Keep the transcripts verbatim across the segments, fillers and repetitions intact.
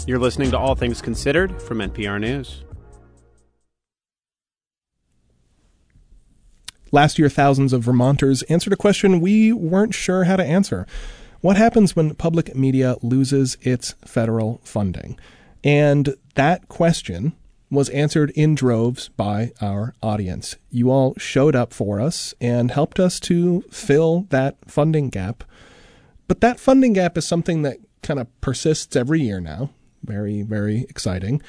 You're listening to All Things Considered from N P R News. Last year, thousands of Vermonters answered a question we weren't sure how to answer. What happens when public media loses its federal funding? And that question was answered in droves by our audience. You all showed up for us and helped us to fill that funding gap. But that funding gap is something that kind of persists every year now. Very, very exciting.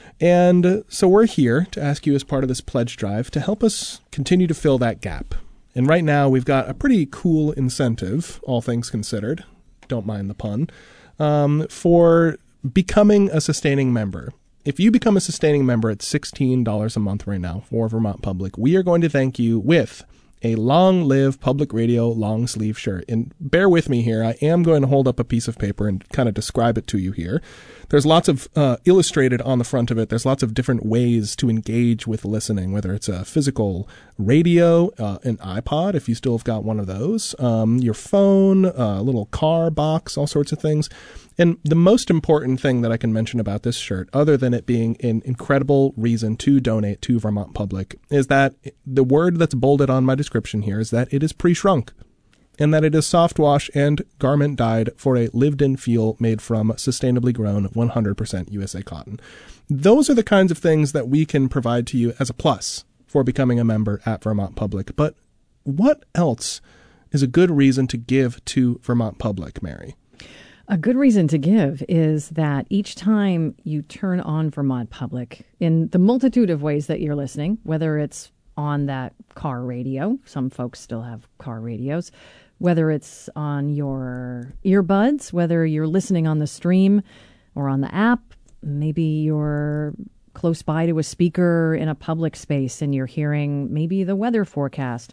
And so we're here to ask you as part of this pledge drive to help us continue to fill that gap. And right now we've got a pretty cool incentive, all things considered, don't mind the pun, um, for becoming a sustaining member. If you become a sustaining member at sixteen dollars a month right now for Vermont Public, we are going to thank you with a Long Live Public Radio long sleeve shirt. And bear with me here. I am going to hold up a piece of paper and kind of describe it to you here. There's lots of uh, illustrated on the front of it. There's lots of different ways to engage with listening, whether it's a physical radio, uh, an iPod, if you still have got one of those, um, your phone, a little car box, all sorts of things. And the most important thing that I can mention about this shirt, other than it being an incredible reason to donate to Vermont Public, is that the word that's bolded on my description here is that it is pre-shrunk, and that it is soft wash and garment dyed for a lived-in feel made from sustainably grown one hundred percent U S A cotton. Those are the kinds of things that we can provide to you as a plus for becoming a member at Vermont Public. But what else is a good reason to give to Vermont Public, Mary? A good reason to give is that each time you turn on Vermont Public, in the multitude of ways that you're listening, whether it's on that car radio, some folks still have car radios, whether it's on your earbuds, whether you're listening on the stream or on the app, maybe you're close by to a speaker in a public space and you're hearing maybe the weather forecast.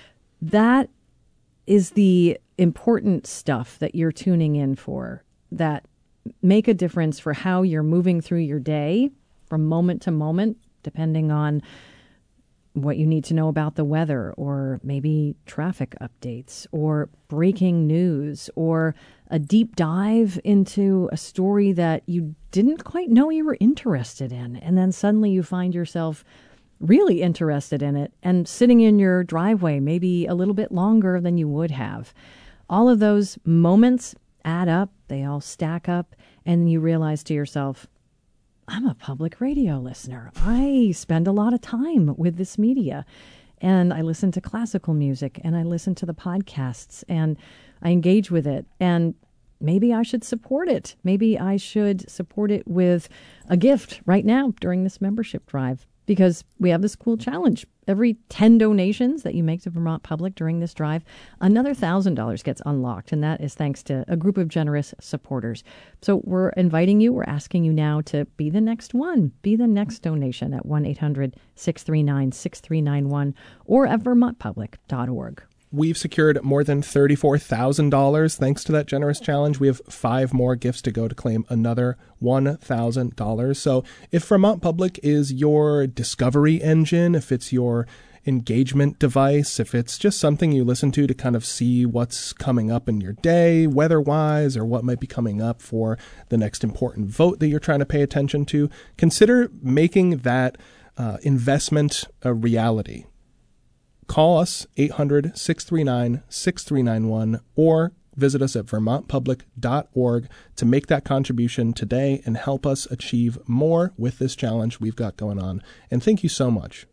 That is the important stuff that you're tuning in for that make a difference for how you're moving through your day from moment to moment, depending on what you need to know about the weather, or maybe traffic updates, or breaking news, or a deep dive into a story that you didn't quite know you were interested in. And then suddenly you find yourself really interested in it and sitting in your driveway maybe a little bit longer than you would have. All of those moments add up, they all stack up, and you realize to yourself, I'm a public radio listener. I spend a lot of time with this media, and I listen to classical music, and I listen to the podcasts, and I engage with it, and maybe I should support it. Maybe I should support it with a gift right now during this membership drive, because we have this cool challenge. Every ten donations that you make to Vermont Public during this drive, another one thousand dollars gets unlocked, and that is thanks to a group of generous supporters. So we're inviting you, we're asking you now to be the next one. Be the next donation at one eight hundred six three nine six three nine one or at vermont public dot org. We've secured more than thirty-four thousand dollars thanks to that generous challenge. We have five more gifts to go to claim another one thousand dollars. So if Vermont Public is your discovery engine, if it's your engagement device, if it's just something you listen to to kind of see what's coming up in your day, weather-wise, or what might be coming up for the next important vote that you're trying to pay attention to, consider making that uh, investment a reality. Call us, eight hundred six three nine six three nine one, or visit us at vermont public dot org to make that contribution today and help us achieve more with this challenge we've got going on. And thank you so much.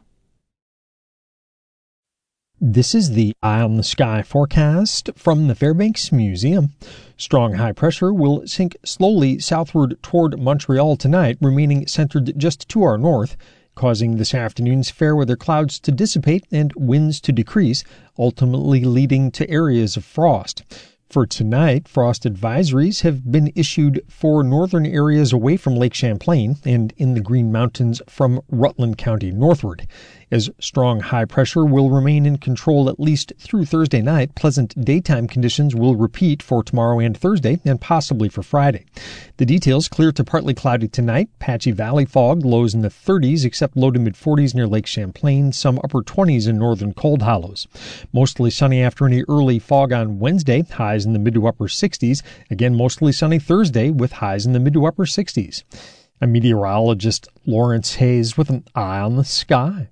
This is the Eye on the Sky forecast from the Fairbanks Museum. Strong high pressure will sink slowly southward toward Montreal tonight, remaining centered just to our north, causing this afternoon's fair weather clouds to dissipate and winds to decrease, ultimately leading to areas of frost. For tonight, frost advisories have been issued for northern areas away from Lake Champlain and in the Green Mountains from Rutland County northward. As strong high pressure will remain in control at least through Thursday night, pleasant daytime conditions will repeat for tomorrow and Thursday, and possibly for Friday. The details: clear to partly cloudy tonight, patchy valley fog, lows in the thirties, except low to mid-forties near Lake Champlain, some upper twenties in northern cold hollows. Mostly sunny after any early fog on Wednesday, highs in the mid to upper sixties. Again, mostly sunny Thursday with highs in the mid to upper sixties. I'm meteorologist Lawrence Hayes with an eye on the sky.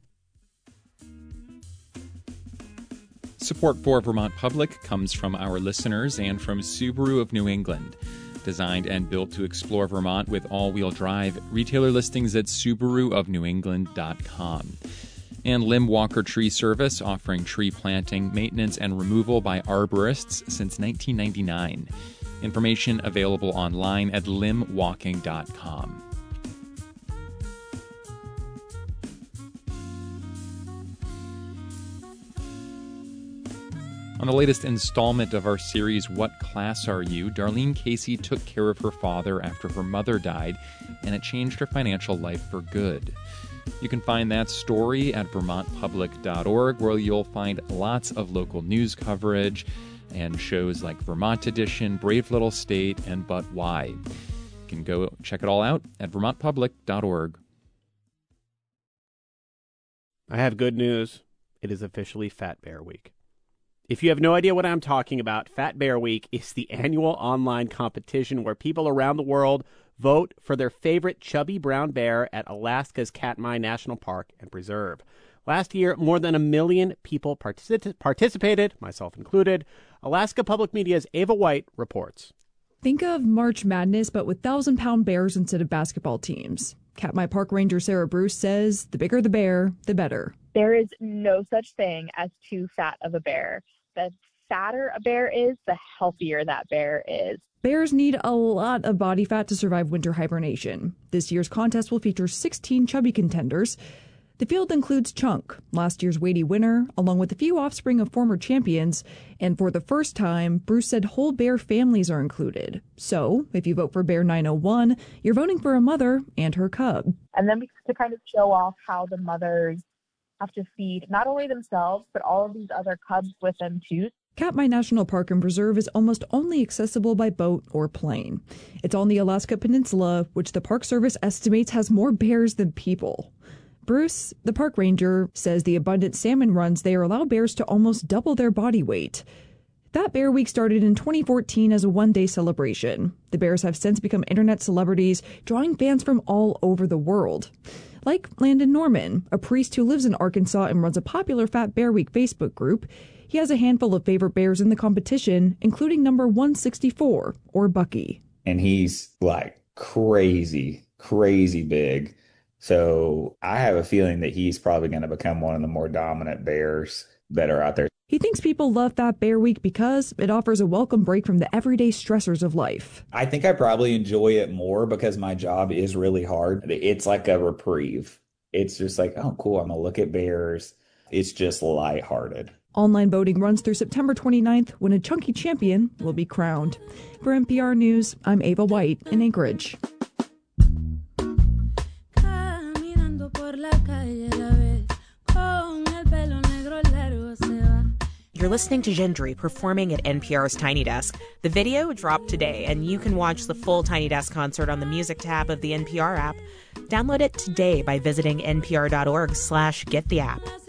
Support for Vermont Public comes from our listeners and from Subaru of New England. Designed and built to explore Vermont with all-wheel drive, retailer listings at subaru of new england dot com. And Limb Walker Tree Service, offering tree planting, maintenance, and removal by arborists since nineteen ninety-nine. Information available online at limb walking dot com. On the latest installment of our series, What Class Are You?, Darlene Casey took care of her father after her mother died, and it changed her financial life for good. You can find that story at vermont public dot org, where you'll find lots of local news coverage and shows like Vermont Edition, Brave Little State, and But Why. You can go check it all out at vermont public dot org. I have good news. It is officially Fat Bear Week. If you have no idea what I'm talking about, Fat Bear Week is the annual online competition where people around the world vote for their favorite chubby brown bear at Alaska's Katmai National Park and Preserve. Last year, more than a million people particip- participated, myself included. Alaska Public Media's Ava White reports. Think of March Madness, but with thousand-pound bears instead of basketball teams. Katmai Park Ranger Sarah Bruce says the bigger the bear, the better. There is no such thing as too fat of a bear. The fatter a bear is, the healthier that bear is. Bears need a lot of body fat to survive winter hibernation. This year's contest will feature sixteen chubby contenders. The field includes Chunk, last year's weighty winner, along with a few offspring of former champions. And for the first time, Bruce said whole bear families are included. So, if you vote for Bear nine oh one, you're voting for a mother and her cub. And then to kind of show off how the mothers have to feed not only themselves, but all of these other cubs with them too. Katmai National Park and Preserve is almost only accessible by boat or plane. It's on the Alaska Peninsula, which the Park Service estimates has more bears than people. Bruce, the park ranger, says the abundant salmon runs there allow bears to almost double their body weight. That Bear Week started in twenty fourteen as a one-day celebration. The bears have since become internet celebrities, drawing fans from all over the world. Like Landon Norman, a priest who lives in Arkansas and runs a popular Fat Bear Week Facebook group. He has a handful of favorite bears in the competition, including number one sixty-four, or Bucky. And he's like crazy, crazy big. So I have a feeling that he's probably going to become one of the more dominant bears that are out there. He thinks people love Fat Bear Week because it offers a welcome break from the everyday stressors of life. I think I probably enjoy it more because my job is really hard. It's like a reprieve. It's just like, oh, cool, I'm going to look at bears. It's just lighthearted. Online voting runs through September twenty-ninth, when a chunky champion will be crowned. For N P R News, I'm Ava White in Anchorage. You're listening to Gendry performing at N P R's Tiny Desk. The video dropped today, and you can watch the full Tiny Desk concert on the music tab of the N P R app. Download it today by visiting npr.org slash get the app.